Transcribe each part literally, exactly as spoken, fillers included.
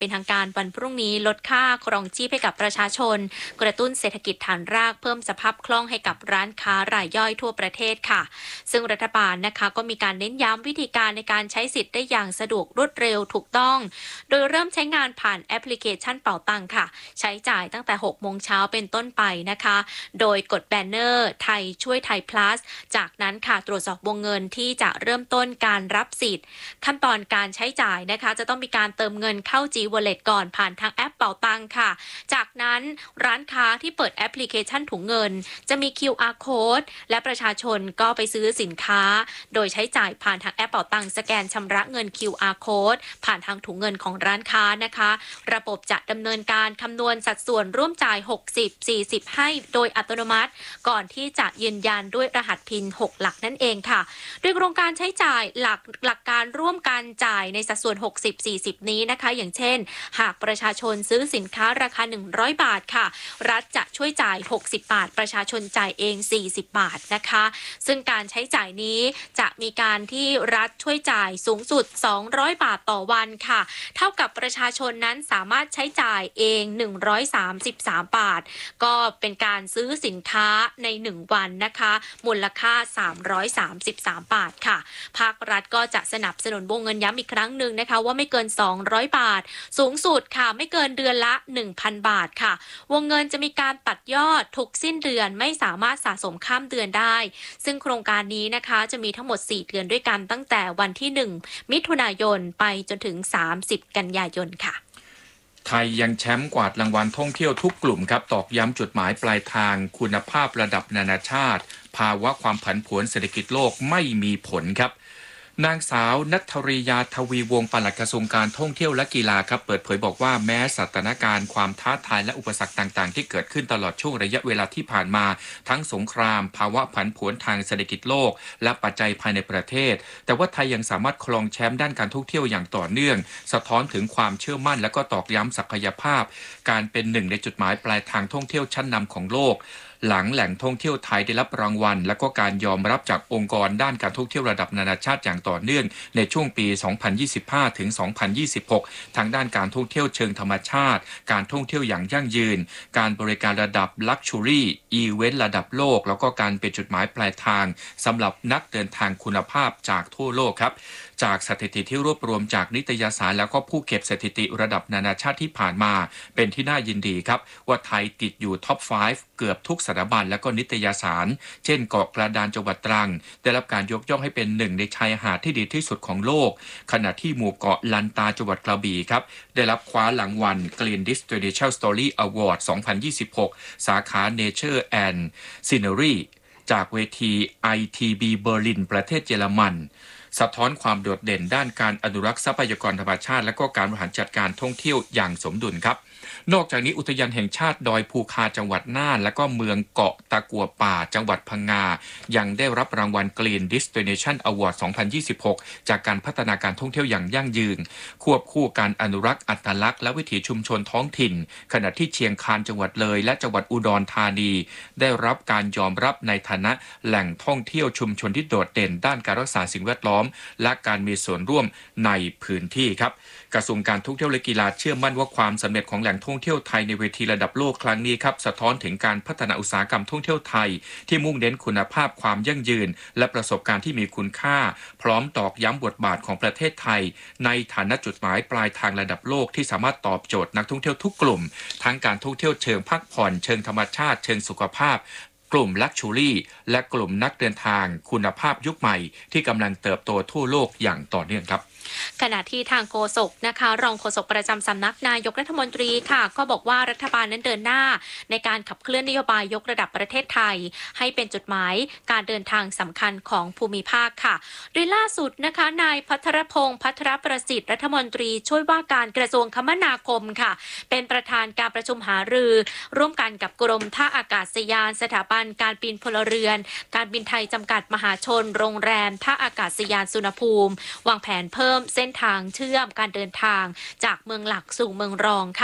เป็นทางการวันพรุ่งนี้ลดค่าครองชีพให้กับประชาชนกระตุ้นเศรษฐกิจฐานรากเพิ่มสภาพคล่องให้กับร้านค้ารายย่อยทั่วประเทศค่ะซึ่งรัฐบาลนะคะก็มีการเน้นย้ำวิธีการในการใช้สิทธิ์ได้อย่างสะดวกรวดเร็วถูกต้องโดยเริ่มใช้งานผ่านแอปพลิเคชันเป๋าตังค่ะใช้จ่ายตั้งแต่หกโมงเช้าเป็นต้นไปนะคะโดยกดแบนเนอร์ไทยช่วยไทย plus จากนั้นค่ะตรวจสอบวงเงินที่จะเริ่มต้นการรับสิทธิ์ขั้นตอนการใช้จ่ายนะคะจะต้องมีการเติมเงินเข้า G Wallet ก่อนผ่านทางแอปเป๋าตังค่ะจากนั้นร้านค้าที่เปิดแอปพลิเคชันถุงเงินจะมี คิว อาร์ Code และประชาชนก็ไปซื้อสินค้าโดยใช้จ่ายผ่านทางแอปเป๋าตังสแกนชำระเงิน คิว อาร์ Code ผ่านทางถุงเงินของร้านค้านะคะระบบจะดำเนินการคำนวณสัดส่วนร่วมจ่ายหกสิบ สี่สิบให้โดยอัตโนมัติก่อนที่จะยืนยันด้วยรหัสพินหกหลักนั่นเองค่ะโดยโครงการใช้จ่ายหลักหลักการร่วมกันจ่ายในสัดส่วนหกสิบ สี่สิบนี้นะคะอย่างเช่นหากประชาชนซื้อสินค้าราคาหนึ่งร้อยบาทค่ะรัฐจะช่วยจ่ายหกสิบบาทประชาชนจ่ายเองสี่สิบบาทนะคะซึ่งการใช้จ่ายนี้จะมีการที่รัฐช่วยจ่ายสูงสุดสองร้อยบาทต่อวันค่ะเท่ากับประชาชนนั้นสามารถใช้จ่ายเองหนึ่งร้อยสามสิบสามบาทก็เป็นการซื้อสินค้าในหนึ่งวันนะคะมูลค่าสามร้อยสามสิบสามบาทค่ะภาครัฐก็จะสนับสนุนวงเงินย้ำอีกครั้งหนึ่งนะคะว่าไม่เกินสองร้อยบาทสูงสุดค่ะไม่เกินเดือนละ หนึ่งพันบาทค่ะวงเงินจะมีการตัดยอดทุกสิ้นเดือนไม่สามารถสะสมข้ามเดือนได้ซึ่งโครงการนี้นะคะจะมีทั้งหมดสี่เดือนด้วยกันตั้งแต่วันที่หนึ่งมิถุนายนไปจนถึงสามสิบกันยายนค่ะไทยยังแชมป์กวาดรางวัลท่องเที่ยวทุกกลุ่มครับตอกย้ำจุดหมายปลายทางคุณภาพระดับนานาชาติภาวะความผันผวนเศรษฐกิจโลกไม่มีผลครับนางสาวณัฐริยาทวีวงศ์ปลัดกระทรวงการท่องเที่ยวและกีฬาครับเปิดเผยบอกว่าแม้สถานการณ์ความท้าทายและอุปสรรคต่างๆที่เกิดขึ้นตลอดช่วงระยะเวลาที่ผ่านมาทั้งสงครามภาวะผันผวนทางเศรษฐกิจโลกและปัจจัยภายในประเทศแต่ว่าไทยยังสามารถครองแชมป์ด้านการท่องเที่ยวอย่างต่อเนื่องสะท้อนถึงความเชื่อมั่นและก็ตอกย้ำศักยภาพการเป็นหนึ่งในจุดหมายปลายทางท่องเที่ยวชั้นนำของโลกหลังแหล่งท่องเที่ยวไทยได้รับรางวัลและก็การยอมรับจากองค์กรด้านการท่องเที่ยวระดับนานาชาติอย่างต่อเนื่องในช่วงปี สองพันยี่สิบห้า ถึง สองพันยี่สิบหก ทางด้านการท่องเที่ยวเชิงธรรมชาติการท่องเที่ยวอย่างยั่งยืนการบริการระดับ Luxury อีเวนต์ระดับโลกแล้วก็การเป็นจุดหมายปลายทางสำหรับนักเดินทางคุณภาพจากทั่วโลกครับจากสถิติที่รวบรวมจากนิตยสารแล้วก็ผู้เก็บสถิติระดับนานาชาติที่ผ่านมาเป็นที่น่ายินดีครับว่าไทยติดอยู่ท็อปห้าเกือบทุกสถาบันและก็นิตยสารเช่นเกาะกระดานจังหวัดตรังได้รับการยกย่องให้เป็นหนึ่งในชายหาดที่ดีที่สุดของโลกขณะที่หมู่เกาะลันตาจังหวัดกระบี่ครับได้รับคว้ารางวัล Green Destination Story Award สองพันยี่สิบหก สาขา Nature and Scenery จากเวที ไอ ที บี Berlin ประเทศเยอรมันสะท้อนความโดดเด่นด้านการอนุรักษ์ทรัพยากรธรรมชาติและก็การบริหารจัดการท่องเที่ยวอย่างสมดุลครับนอกจากนี้อุทยานแห่งชาติดอยภูคาจังหวัดน่านและก็เมืองเกาะตะกั่วป่าจังหวัดพังงายังได้รับรางวัล Green Destination Award สองพันยี่สิบหก จากการพัฒนาการท่องเที่ยวอย่างยั่งยืนควบคู่การอนุรักษ์อัตลักษณ์และวิถีชุมชนท้องถิ่นขณะที่เชียงคานจังหวัดเลยและจังหวัดอุดรธานีได้รับการยอมรับในฐานะแหล่งท่องเที่ยวชุมชนที่โดดเด่นด้านการรักษาสิ่งแวดล้อมและการมีส่วนร่วมในพื้นที่ครับกระทรวงการท่องเที่ยวและกีฬาเชื่อมั่นว่าความสำเร็จของแหล่งท่องเที่ยวไทยในเวทีระดับโลกครั้งนี้ครับสะท้อนถึงการพัฒนาอุตสาหกรรมท่องเที่ยวไทยที่มุ่งเน้นคุณภาพความยั่งยืนและประสบการณ์ที่มีคุณค่าพร้อมตอกย้ำบทบาทของประเทศไทยในฐานะจุดหมายปลายทางระดับโลกที่สามารถตอบโจทย์นักท่องเที่ยวทุกกลุ่มทั้งการท่องเที่ยวเชิงพักผ่อนเชิงธรรมชาติเชิงสุขภาพกลุ่ม Luxury และกลุ่มนักเดินทางคุณภาพยุคใหม่ที่กำลังเติบโตทั่วโลกอย่างต่อเนื่องครับขณะที่ทางโฆษกนะคะรองโฆษกประจำสำนักนายกรัฐมนตรีค่ะก็บอกว่ารัฐบาลนั้นเดินหน้าในการขับเคลื่อนนโยบายยกระดับประเทศไทยให้เป็นจุดหมายการเดินทางสำคัญของภูมิภาคค่ะโดยล่าสุดนะคะนายพัทรพงษ์พัทรประสิทธิ์รัฐมนตรีช่วยว่าการกระทรวงคมนาคมค่ะเป็นประธานการประชุมหารือร่วมกันกับกรมท่าอากาศยานสถาบันการบินพลเรือนการบินไทยจำกัดมหาชนโรงแรมท่าอากาศยานสุวรรณภูมิวางแผนเพิ่มเส้นทางเชื่อมการเดินทางจากเมืองหลักสู่เมืองรองค่ะ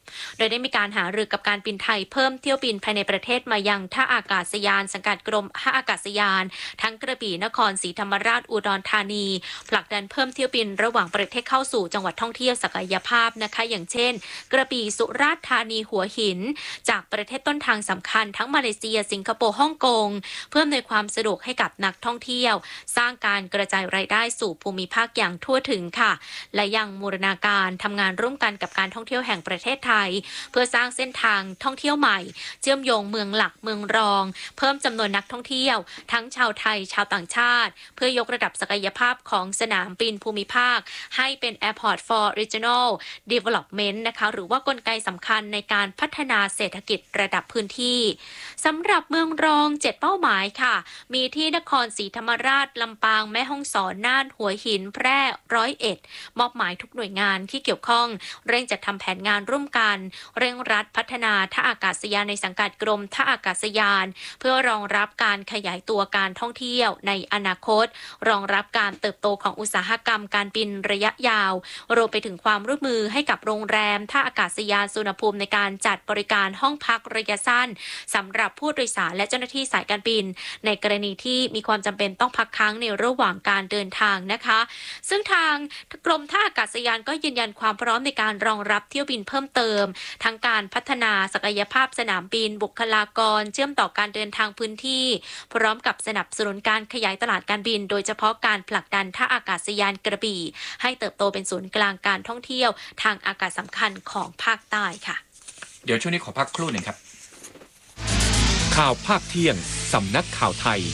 โดยได้มีการหารือกับการบินไทยเพิ่มเที่ยวบินภายในประเทศมายังท่าอากาศยานสังกัดกรมท่าอากาศยานทั้งกระบี่นครศรีธรรมราชอุดรธานีผลักดันเพิ่มเที่ยวบินระหว่างประเทศเข้าสู่จังหวัดท่องเที่ยวศักยภาพนะคะอย่างเช่นกระบี่สุราษฎร์ธานีหัวหินจากประเทศต้นทางสำคัญทั้งมาเลเซียสิงคโปร์ฮ่องกงเพื่ออำนวยความสะดวกให้กับนักท่องเที่ยวสร้างการกระจายรายได้สู่ภูมิภาคอย่างทั่วถึงค่ะและยังบูรณาการทำงานร่วมกันกับการท่องเที่ยวแห่งประเทศไทยเพื่อสร้างเส้นทางท่องเที่ยวใหม่เชื่อมโยงเมืองหลักเมืองรองเพิ่มจำนวนนักท่องเที่ยวทั้งชาวไทยชาวต่างชาติเพื่อยกระดับศักยภาพของสนามบินภูมิภาคให้เป็น Airport for Regional Development นะคะหรือว่ากลไกสำคัญในการพัฒนาเศรษฐกิจระดับพื้นที่สำหรับเมืองรองเจ็ดเป้าหมายค่ะมีที่นครศรีธรรมราชลำปางแม่ฮ่องสอนน่านหัวหินแพร่ร้อยเอ็ดมอบหมายทุกหน่วยงานที่เกี่ยวข้องเร่งจัดทำแผนงานร่วมกันเร่งรัดพัฒนาท่าอากาศยานในสังกัดกรมท่าอากาศยานเพื่อรองรับการขยายตัวการท่องเที่ยวในอนาคตรองรับการเติบโตของอุตสาหกรรมการบินระยะยาวรวมไปถึงความร่วมมือให้กับโรงแรมท่าอากาศยานสุวรรณภูมิในการจัดบริการห้องพักระยะสั้นสำหรับผู้โดยสารและเจ้าหน้าที่สายการบินในกรณีที่มีความจำเป็นต้องพักค้างในระหว่างการเดินทางนะคะซึ่งทางกรมท่าอากาศยานก็ยืนยันความพร้อมในการรองรับเที่ยวบินเพิ่มเติมทั้งการพัฒนาศักยภาพสนามบินบุคลากรเชื่อมต่อการเดินทางพื้นที่พร้อมกับสนับสนุนการขยายตลาดการบินโดยเฉพาะการผลักดันท่าอากาศยานกระบี่ให้เติบโตเป็นศูนย์กลางการท่องเที่ยวทางอากาศสำคัญของภาคใต้ค่ะเดี๋ยวช่วงนี้ขอพักครู่หนึ่งครับข่าวภาคเที่ยงสำนักข่าวไทย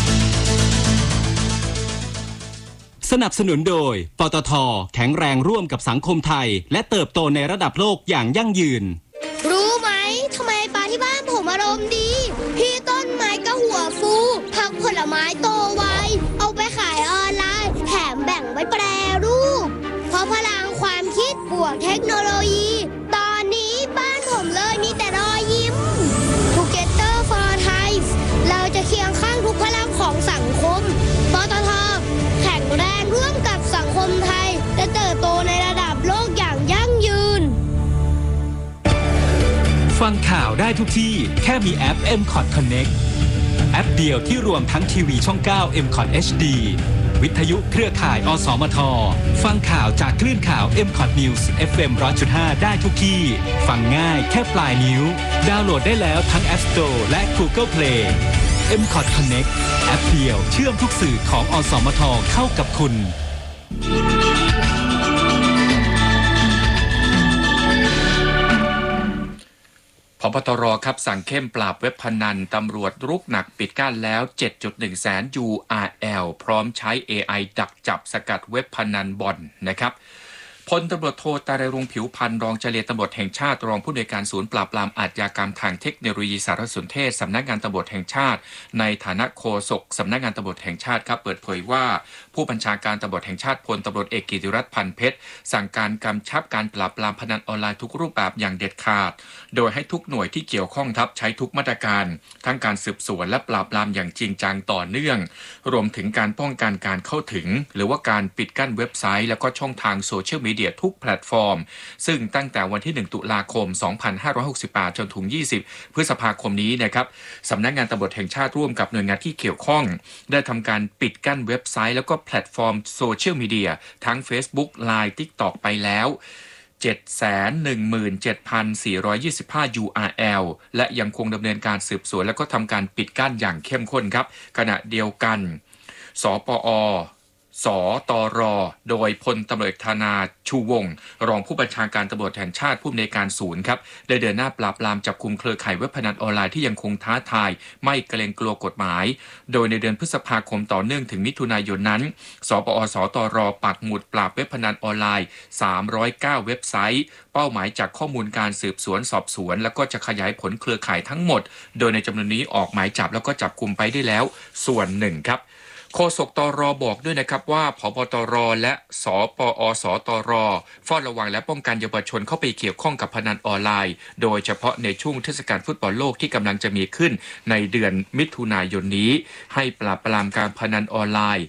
สนับสนุนโดยปตท.แข็งแรงร่วมกับสังคมไทยและเติบโตในระดับโลกอย่างยั่งยืนรู้ไหมทำไมปลาที่บ้านผมอารมณ์ดีพี่ต้นไม้ก็หัวฟูผักผลไม้โตไวเอาไปขายออนไลน์แถมแบ่งไว้แปรรูปเพราะพลังความคิดบวกเทคโนโลยีตอนนี้บ้านผมเลยมีแต่รอยยิ้ม Together for Thai เราจะเคียงข้างทุกพลังของสังคมปตท.แข็งแรงร่วมกับสังคมไทยและเติบโตในระดับโลกอย่างยั่งยืนฟังข่าวได้ทุกที่แค่มีแอป เอ็ม คอท Connect แอปเดียวที่รวมทั้งทีวีช่อง เก้า เอ็ม คอท เอช ดี วิทยุเครือข่ายอสมทฟังข่าวจากคลื่นข่าว เอ็ม คอท News เอฟ เอ็ม หนึ่งร้อยจุดห้า ได้ทุกที่ฟังง่ายแค่ปลายนิ้วดาวน์โหลดได้แล้วทั้ง App Store และ Google Play เอ็ม คอท Connect แอปเดียวเชื่อมทุกสื่อของอสมทเข้ากับคุณผบ.ตร.ครับสั่งเข้มปราบเว็บพนันตำรวจรุกหนักปิดกั้นแล้ว เจ็ดจุดหนึ่ง แสน ยู อาร์ แอล พร้อมใช้ เอ ไอ ดักจับสกัดเว็บพนันบ่อนนะครับพลตำรวจโทตารงผิวพันธ์รองเจรตำรวจแห่งชาติรองผู้อำนวยการศูนย์ปราบปรามอาชญากรรมทางเทคโนโลยีสารสนเทศสำนักงานตำรวจแห่งชาติในฐานะโฆษกสำนักงานตำรวจแห่งชาติครับเปิดเผยว่าผู้บัญชาการตำรวจแห่งชาติพลตำรวจเอกกิติรัตน์พันเพชรสั่งการกำชับการปราบปรามพนันออนไลน์ทุกรูปแบบอย่างเด็ดขาดโดยให้ทุกหน่วยที่เกี่ยวข้องทับใช้ทุกมาตรการทั้งการสืบสวนและปราบปรามอย่างจริงจังต่อเนื่องรวมถึงการป้องกันการเข้าถึงหรือว่าการปิดกั้นเว็บไซต์แล้วก็ช่องทางโซเชียลมีเดียทุกแพลตฟอร์มซึ่งตั้งแต่วันที่หนึ่งตุลาคมสองพันห้าร้อยหกสิบแปดจนถึงยี่สิบพฤษภาคมนี้นะครับสำนักงานตำรวจแห่งชาติร่วมกับหน่วยงานที่เกี่ยวข้องได้ทำการปิดกั้นเว็บไซต์แล้วก็แพลตฟอร์มโซเชียลมีเดียทั้ง Facebook ไลน์ TikTok ไปแล้ว เจ็ดแสนหนึ่งหมื่นเจ็ดพันสี่ร้อยยี่สิบห้า ยู อาร์ แอล และยังคงดำเนินการสืบสวนแล้วก็ทำการปิดกั้นอย่างเข้มข้นครับขณะเดียวกันสปอสตรโดยพลตำรวจธนาชูวงศ์รองผู้บัญชาการตำรวจแห่งชาติผู้อำนวยการศูนย์ครับได้เดินหน้าปราบปรามจับกุมเครือข่ายเว็บพนันออนไลน์ที่ยังคงท้าทายไม่เกรงกลัวกฎหมายโดยในเดือนพฤษภาคมต่อเนื่องถึงมิถุนายนนั้นสปอสตรปักหมุดปราบเว็บพนันออนไลน์สามร้อยเก้าเว็บไซต์เป้าหมายจากข้อมูลการสืบสวนสอบสวนแล้วก็จะขยายผลเครือข่ายทั้งหมดโดยในจำนวนนี้ออกหมายจับแล้วก็จับกุมไปได้แล้วส่วนหนึ่งครับโฆษกตรบอกด้วยนะครับว่าผบ.ตร.และสปอสตร.เฝ้าระวังและป้องกันเยาวชนเข้าไปเกี่ยวข้องกับพนันออนไลน์โดยเฉพาะในช่วงเทศกาลฟุตบอลโลกที่กำลังจะมีขึ้นในเดือนมิถุนายนนี้ให้ปราบปรามการพนันออนไลน์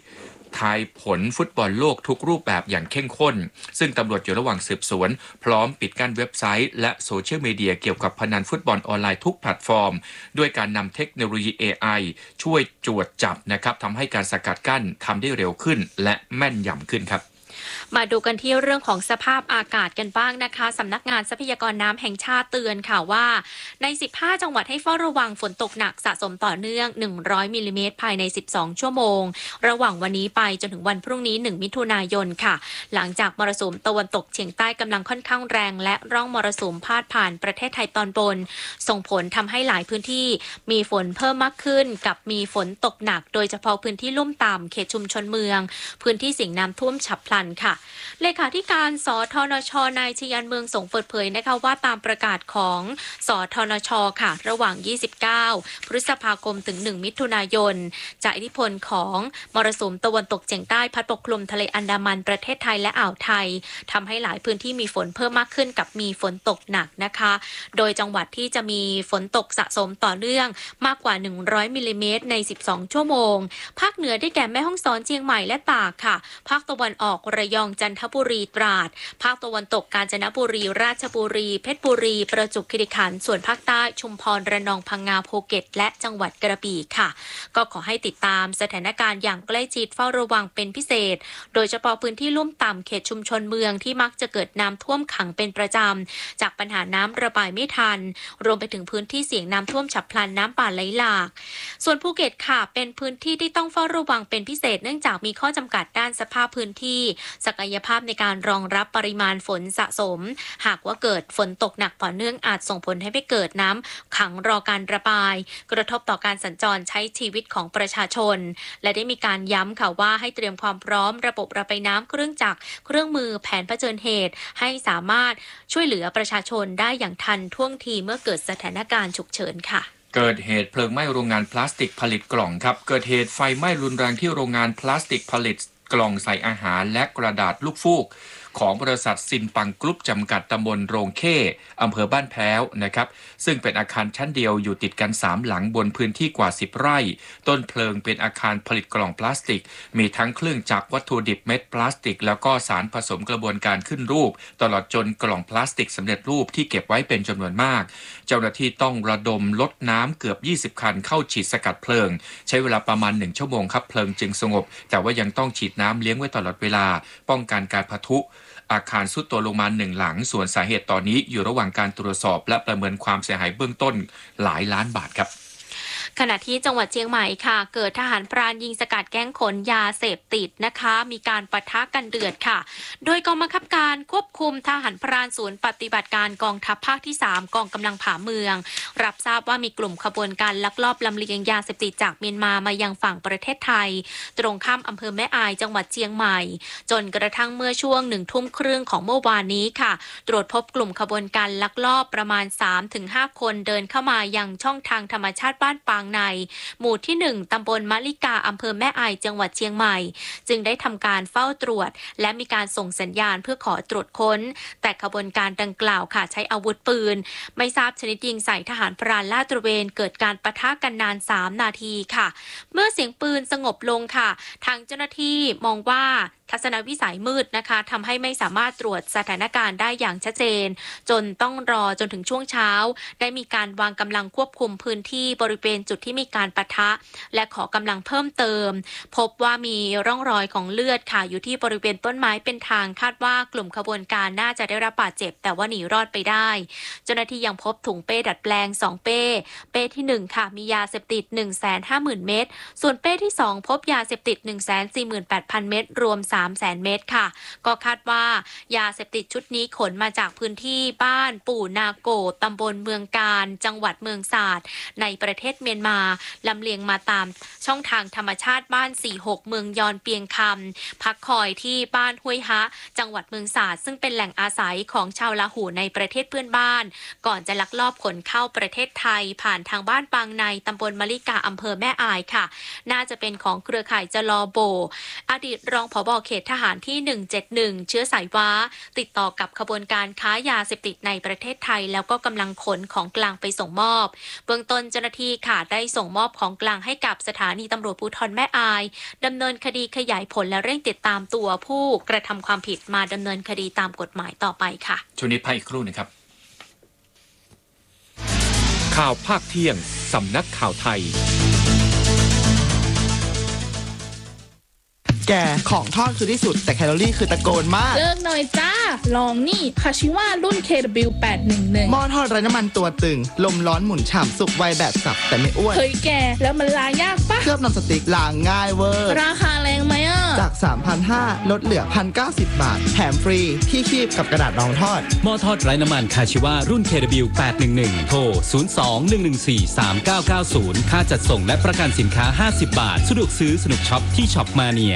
ทายผลฟุตบอลโลกทุกรูปแบบอย่างเข้มข้นซึ่งตำรวจอยู่ระหว่างสืบสวนพร้อมปิดกั้นเว็บไซต์และโซเชียลมีเดียเกี่ยวกับพนันฟุตบอลออนไลน์ทุกแพลตฟอร์มด้วยการนำเทคโนโลยี เอ ไอ ช่วยตรวจจับนะครับทำให้การสกัดกั้นทำได้เร็วขึ้นและแม่นยำขึ้นครับมาดูกันที่เรื่องของสภาพอากาศกันบ้างนะคะสำนักงานทรัพยากรน้ำแห่งชาติเตือนค่ะว่าในสิบห้าจังหวัดให้เฝ้าระวังฝนตกหนักสะสมต่อเนื่องหนึ่งร้อยมิลลิเมตรภายในสิบสองชั่วโมงระหว่างวันนี้ไปจนถึงวันพรุ่งนี้หนึ่งมิถุนายนค่ะหลังจากมรสุมตะวันตกเฉียงใต้กำลังค่อนข้างแรงและร่องมรสุมพาดผ่านประเทศไทยตอนบนส่งผลทำให้หลายพื้นที่มีฝนเพิ่มมากขึ้นกับมีฝนตกหนักโดยเฉพาะพื้นที่ลุ่มต่ำเขตชุมชนเมืองพื้นที่เสี่ยงน้ำท่วมฉับพลันค่ะเลขาธิการสทนชนายชยันเมืองสงเปิดเผยนะคะว่าตามประกาศของสทนชค่ะระหว่างยี่สิบเก้าพฤษภาคมถึงหนึ่งมิถุนายนจากอิทธิพลของมรสุมตะวันตกเฉียงใต้พัดปกคลุมทะเลอันดามันประเทศไทยและอ่าวไทยทำให้หลายพื้นที่มีฝนเพิ่มมากขึ้นกับมีฝนตกหนักนะคะโดยจังหวัดที่จะมีฝนตกสะสมต่อเนื่องมากกว่าหนึ่งร้อยมิลลิเมตรในสิบสองชั่วโมงภาคเหนือได้แก่แม่ฮ่องสอนเชียงใหม่และตากค่ะภาคตะวันออกระยองจันทบุรีตราดภาคตะวันตกกาญจนบุรีราชบุรีเพชรบุรีประจวบคีรีขันธ์ส่วนภาคใต้ชุมพรระนองพังงาภูเก็ตและจังหวัดกระบี่ค่ะก็ขอให้ติดตามสถานการณ์อย่างใกล้ชิดเฝ้าระวังเป็นพิเศษโดยเฉพาะพื้นที่ลุ่มต่ำเขตชุมชนเมืองที่มักจะเกิดน้ำท่วมขังเป็นประจำจากปัญหาน้ำระบายไม่ทันรวมไปถึงพื้นที่เสี่ยงน้ำท่วมฉับพลันน้ำป่าไหลหลากส่วนภูเก็ตค่ะเป็นพื้นที่ที่ต้องเฝ้าระวังเป็นพิเศษเนื่องจากมีข้อจำกัดด้านสภาพพื้นที่ศักยภาพในการรองรับปริมาณฝนสะสมหากว่าเกิดฝนตกหนักต่อเนื่องอาจส่งผลให้ไปเกิดน้ำขังรอการระบายกระทบต่อการสัญจรใช้ชีวิตของประชาชนและได้มีการย้ำค่ะว่าให้เตรียมความพร้อมระบบระบายน้ำเครื่องจักรเครื่องมือแผนเผชิญเหตุให้สามารถช่วยเหลือประชาชนได้อย่างทันท่วงทีเมื่อเกิดสถานการณ์ฉุกเฉินค่ะเกิดเหตุเพลิงไหม้โรงงานพลาสติกผลิตกล่องครับเกิดเหตุไฟไหม้รุนแรงที่โรงงานพลาสติกผลิตกล่องใส่อาหารและกระดาษลูกฟูกของบริษัทซินปังกรุ๊ปจำกัดตำบลโรงเข้อำเภอบ้านแพ้วนะครับซึ่งเป็นอาคารชั้นเดียวอยู่ติดกันสามหลังบนพื้นที่กว่าสิบไร่ต้นเพลิงเป็นอาคารผลิตกล่องพลาสติกมีทั้งเครื่องจักรวัตถุดิบเม็ดพลาสติกแล้วก็สารผสมกระบวนการขึ้นรูปตลอดจนกล่องพลาสติกสำเร็จรูปที่เก็บไว้เป็นจำนวนมากเจ้าหน้าที่ต้องระดมลดน้ำเกือบยี่สิบคันเข้าฉีดสกัดเพลิงใช้เวลาประมาณหนึ่งชั่วโมงครับเพลิงจึงสงบแต่ว่ายังต้องฉีดน้ำเลี้ยงไว้ตลอดเวลาป้องกันการปะทุอาคารทรุดตัวลงมาหนึ่งหลังส่วนสาเหตุตอนนี้อยู่ระหว่างการตรวจสอบและประเมินความเสียหายเบื้องต้นหลายล้านบาทครับขณะที่จังหวัดเชียงใหม่ค่ะเกิดทหารพรานยิงสกัดแก๊งขนยาเสพติดนะคะมีการปะทะกันเดือดค่ะโดยกองบังคับการควบคุมทหารพรานศูนย์ปฏิบัติการกองทัพภาคที่สามกองกำลังผาเมืองรับทราบว่ามีกลุ่มขบวนการลักลอบลำเลียงยาเสพติดจากเมียนมามายังฝั่งประเทศไทยตรงข้ามอำเภอแม่อายจังหวัดเชียงใหม่จนกระทั่งเมื่อช่วงหนึ่งทุ่มครึ่งของเมื่อวานนี้ค่ะตรวจพบกลุ่มขบวนการลักลอบประมาณ สามถึงห้า คนเดินเข้ามายังช่องทางธรรมชาติบ้านปางในหมู่ที่หนึ่งตำบลมะลิกาอำเภอแม่อายจังหวัดเชียงใหม่จึงได้ทำการเฝ้าตรวจและมีการส่งสัญญาณเพื่อขอตรวจค้นแต่ขบวนการดังกล่าวค่ะใช้อาวุธปืนไม่ทราบชนิดยิงใส่ทหารพรานลาดตระเวนเกิดการปะทะกันนานสามนาทีค่ะเมื่อเสียงปืนสงบลงค่ะทางเจ้าหน้าที่มองว่าทัศนวิสัยมืดนะคะทำให้ไม่สามารถตรวจสถานการณ์ได้อย่างชัดเจนจนต้องรอจนถึงช่วงเช้าได้มีการวางกำลังควบคุมพื้นที่บริเวณจุดที่มีการปะทะและขอกำลังเพิ่มเติมพบว่ามีร่องรอยของเลือดค่ะอยู่ที่บริเวณต้นไม้เป็นทางคาดว่ากลุ่มขบวนการน่าจะได้รับบาดเจ็บแต่ว่าหนีรอดไปได้เจ้าหน้าที่ยังพบถุงเป้ดัดแปลงสองเป้เป้ที่หนึ่งค่ะมียาเสพติด หนึ่งแสนห้าหมื่น เม็ดส่วนเป้ที่สองพบยาเสพติด หนึ่งแสนสี่หมื่นแปดพัน เม็ดรวมสามแสนเม็ดค่ะก็คาดว่ายาเสพติดชุดนี้ขนมาจากพื้นที่บ้านปู่นาโกตำบลเมืองการจังหวัดเมืองสาดในประเทศเมียนมาลำเลียงมาตามช่องทางธรรมชาติบ้านสี่หกเมืองยอนเปียงคำพักคอยที่บ้านห้วยฮะจังหวัดเมืองสาดซึ่งเป็นแหล่งอาศัยของชาวลาหูในประเทศเพื่อนบ้านก่อนจะลักลอบขนเข้าประเทศไทยผ่านทางบ้านปางในตำบลมะลิกาอำเภอแม่อายค่ะน่าจะเป็นของเครือข่ายจลอโบอดีตรองผบ.เขขตทหารที่หนึ่งเจ็ดหนึ่งเชื้อสายว้าติดต่อกับขบวนการค้ายาเสพติดในประเทศไทยแล้วก็กำลังขนของกลางไปส่งมอบเบื้องต้นเจ้าหน้าที่ค่ะได้ส่งมอบของกลางให้กับสถานีตำรวจภูธรแม่อายดำเนินคดีขยายผลและเร่งติดตามตัวผู้กระทำความผิดมาดำเนินคดีตามกฎหมายต่อไปค่ะช่วงนี้พักอีกครู่นึงครับข่าวภาคเที่ยงสำนักข่าวไทยแกของทอดคือที่สุดแต่แคลอรี่คือตะโกนมากเลิกหน่อยจ้าลองนี่คาชิว่ารุ่น เค ดับเบิลยู แปดหนึ่งหนึ่งหม้อทอดไร้น้ำมันตัวตึงลมร้อนหมุนฉ่ำสุกไวแบบสับแต่ไม่อ้วนเฮ้ยแกแล้วมันล้างยากปะเคลือบนอนสติ๊กล้างง่ายเวอร์ราคาแรงไหมอ่ะจาก สามพันห้าร้อย ลดเหลือ หนึ่งพันเก้าสิบ บาทแถมฟรีที่คีบกับกระดาษรองทอดหม้อทอดไร้น้ำมันคาชิว่ารุ่น เค ดับเบิลยู แปดหนึ่งหนึ่ง โทร ศูนย์ สอง หนึ่ง หนึ่ง สี่ สาม เก้า เก้า ศูนย์ ค่าจัดส่งและประกันสินค้าห้าสิบบาทสะดวกซื้อสนุกช็อปที่ช็อปมาเนีย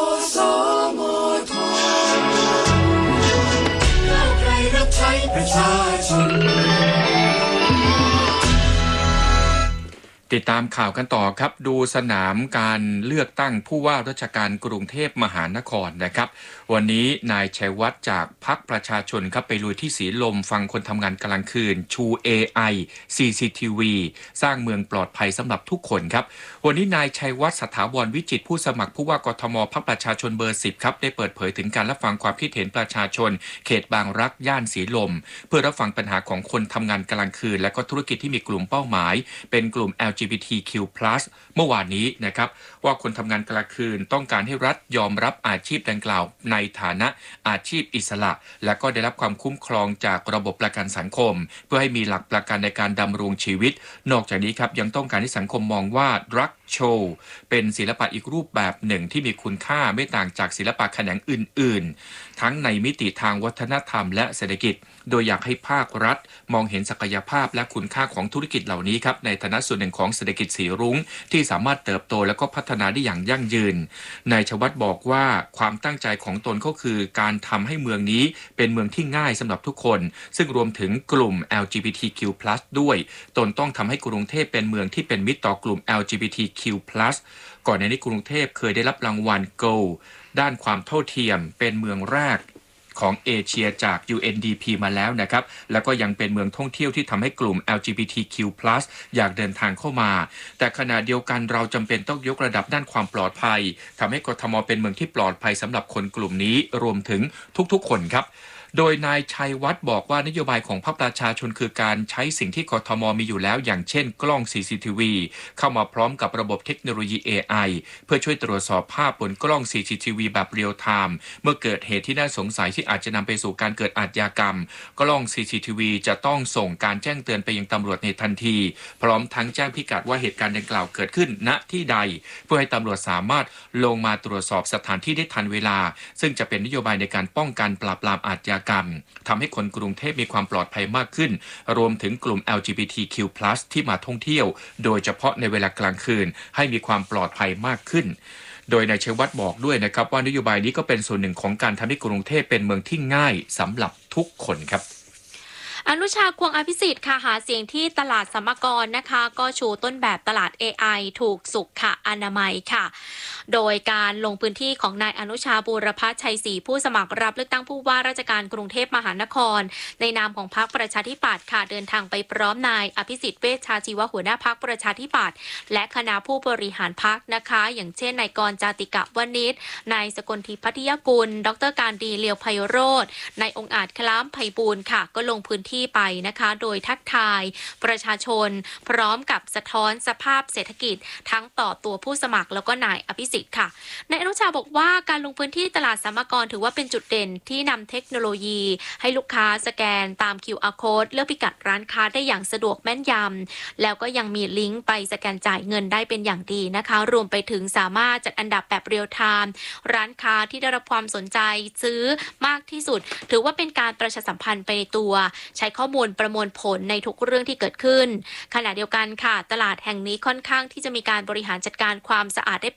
ติดตามข่าวกันต่อครับดูสนามการเลือกตั้งผู้ว่าราชการกรุงเทพมหานครนะครับวันนี้นายชัยวัฒน์จากพรรคประชาชนครับไปลุยที่สีลมฟังคนทำงานกลางคืนชู เอ ไอ ซี ซี ที วี สร้างเมืองปลอดภัยสำหรับทุกคนครับวันนี้นายชัยวัฒน์สถาวรวิจิตรผู้สมัครผู้ว่ากทมพรรคประชาชนเบอร์สิบครับได้เปิดเผยถึงการรับฟังความคิดเห็นประชาชนเขตบางรักย่านสีลมเพื่อรับฟังปัญหาของคนทำงานกลางคืนและก็ธุรกิจที่มีกลุ่มเป้าหมายเป็นกลุ่ม แอล จี บี ที คิว พลัส เมื่อวานนี้นะครับว่าคนทำงานกลางคืนต้องการให้รัฐยอมรับอาชีพดังกล่าวในฐานะอาชีพอิสระและก็ได้รับความคุ้มครองจากระบบประกันสังคมเพื่อให้มีหลักประกันในการดำรงชีวิตนอกจากนี้ครับยังต้องการให้สังคมมองว่ารักโชว์เป็นศิลปะอีกรูปแบบหนึ่งที่มีคุณค่าไม่ต่างจากศิลปะแขนงอื่นๆทั้งในมิติทางวัฒนธรรมและเศรษฐกิจโดยอยากให้ภาครัฐมองเห็นศักยภาพและคุณค่าของธุรกิจเหล่านี้ครับในฐานะส่วนหนึ่งของเศรษฐกิจสีรุ้งที่สามารถเติบโตและก็พัฒนาได้อย่างยั่งยืนนายชวัฒน์บอกว่าความตั้งใจของตนก็คือการทำให้เมืองนี้เป็นเมืองที่ง่ายสำหรับทุกคนซึ่งรวมถึงกลุ่ม แอล จี บี ที คิว พลัส ด้วยตนต้องทำให้กรุงเทพเป็นเมืองที่เป็นมิตรต่อกลุ่ม แอล จี บี ที คิว พลัส ก่อนในนี้กรุงเทพเคยได้รับรางวัล Gold ด้านความเท่าเทียมเป็นเมืองแรกของเอเชียจาก ยู เอ็น ดี พี มาแล้วนะครับแล้วก็ยังเป็นเมืองท่องเที่ยวที่ทำให้กลุ่ม แอล จี บี ที คิว พลัส อยากเดินทางเข้ามาแต่ขณะเดียวกันเราจำเป็นต้องยกระดับด้านความปลอดภัยทำให้กทมเป็นเมืองที่ปลอดภัยสำหรับคนกลุ่มนี้รวมถึงทุกๆคนครับโดยนายชัยวัฒน์บอกว่านโยบายของพรรคประชาชนคือการใช้สิ่งที่กทมมีอยู่แล้วอย่างเช่นกล้อง ซี ซี ที วี เข้ามาพร้อมกับระบบเทคโนโลยี เอ ไอ เพื่อช่วยตรวจสอบภาพบนกล้อง ซี ซี ที วี แบบเรียลไทม์เมื่อเกิดเหตุที่น่าสงสัยที่อาจจะนำไปสู่การเกิดอาชญากรรมกล้อง ซี ซี ที วี จะต้องส่งการแจ้งเตือนไปยังตำรวจในทันทีพร้อมทั้งแจ้งพิกัดว่าเหตุการณ์ดังกล่าวเกิดขึ้นณที่ใดเพื่อให้ตำรวจสามารถลงมาตรวจสอบสถานที่ได้ทันเวลาซึ่งจะเป็นนโยบายในการป้องกันปราบปรามอาชญากรรมทำให้คนกรุงเทพมีความปลอดภัยมากขึ้นรวมถึงกลุ่ม แอล จี บี ที คิว พลัส ที่มาท่องเที่ยวโดยเฉพาะในเวลากลางคืนให้มีความปลอดภัยมากขึ้นโดยนายชัยวัฒน์บอกด้วยนะครับว่านโยบายนี้ก็เป็นส่วนหนึ่งของการทำให้กรุงเทพเป็นเมืองที่ง่ายสำหรับทุกคนครับอนุชาควงอภิสิทธิ์ค่ะหาเสียงที่ตลาดสัมมกรนะคะก็ชูต้นแบบตลาด เอ ไอ ถูกสุขอนามัยค่ะโดยการลงพื้นที่ของนายอนุชาบูรพชัยศรีผู้สมัครรับเลือกตั้งผู้ว่าราชการกรุงเทพมหานครในนามของพรรคประชาธิปัตย์ค่ะเดินทางไปพร้อมนายอภิสิทธิ์เวชชาชีวะหัวหน้าพรรคประชาธิปัตย์และคณะผู้บริหารพรรคนะคะอย่างเช่นนายกรจาติกะวณิชนายสกลทิพย์พัทยกุลดรการดีเลียวไพโรจน์นายองค์อาจคล้ามไพบูลย์ค่ะก็ลงพื้นที่ไปนะคะโดยทักทายประชาชนพร้อมกับสะท้อนสภาพเศรษฐกิจทั้งต่อตัวผู้สมัครแล้วก็นายอภิสิทธิ์ค่ะนายอนุชาบอกว่าการลงพื้นที่ตลาดสัมมกรถือว่าเป็นจุดเด่นที่นำเทคโนโลยีให้ลูกค้าสแกนตาม คิว อาร์ Code เลือกพิกัดร้านค้าได้อย่างสะดวกแม่นยำแล้วก็ยังมีลิงก์ไปสแกนจ่ายเงินได้เป็นอย่างดีนะคะรวมไปถึงสามารถจัดอันดับแบบเรียลไทม์ร้านค้าที่ได้รับความสนใจซื้อมากที่สุดถือว่าเป็นการประชาสัมพันธ์ไปในตัวใช้ข้อมูลประมวลผลในทุกเรื่องที่เกิดขึ้นขณะเดียวกันค่ะตลาดแห่งนี้ค่อนข้างที่จะมีการบริหารจัดการความสะอาดได้เป็นอย่างดี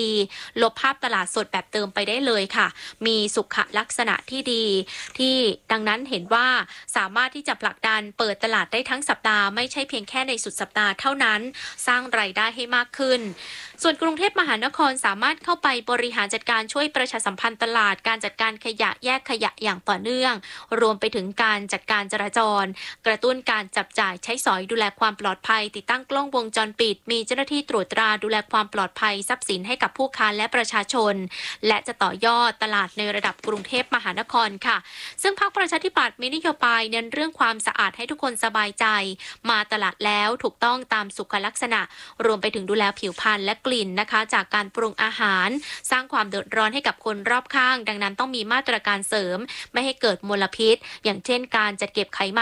ดีลบภาพตลาดสดแบบเติมไปได้เลยค่ะมีสุขลักษณะที่ดีที่ดังนั้นเห็นว่าสามารถที่จะผลักดันเปิดตลาดได้ทั้งสัปดาห์ไม่ใช่เพียงแค่ในสุดสัปดาห์เท่านั้นสร้างรายได้ให้มากขึ้นส่วนกรุงเทพมหานครสามารถเข้าไปบริหารจัดการช่วยประชาสัมพันธ์ตลาดการจัดการขยะแยกขยะอย่างต่อเนื่องรวมไปถึงการจัดการจราจรกระตุ้นการจับจ่ายใช้สอยดูแลความปลอดภัยติดตั้งกล้องวงจรปิดมีเจ้าหน้าที่ตรวจตราดูแลความปลอดภัยทรัพย์สินให้กับผู้ค้าและประชาชนและจะต่อยอดตลาดในระดับกรุงเทพมหานครค่ะซึ่งพรรคประชาธิปัตย์มีนโยบายเน้นเรื่องความสะอาดให้ทุกคนสบายใจมาตลาดแล้วถูกต้องตามสุขลักษณะรวมไปถึงดูแลผิวพรรณและกลิ่นนะคะจากการปรุงอาหารสร้างความเดือดร้อนให้กับคนรอบข้างดังนั้นต้องมีมาตรการเสริมไม่ให้เกิดมลพิษอย่างเช่นการจัดเก็บไขมัน